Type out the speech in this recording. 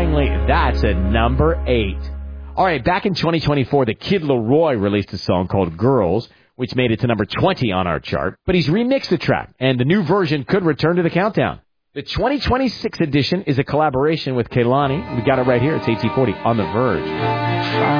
Langley. That's at number 8. All right, back in 2024, the Kid Laroi released a song called Girls, which made it to number 20 on our chart. But he's remixed the track, and the new version could return to the countdown. The 2026 edition is a collaboration with Kehlani. We got it right here. It's 1840 on The Verge.